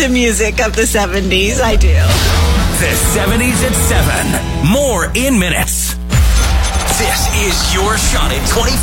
the music of the 70s. I do. The 70s at 7. More in minutes. This is your shot at 25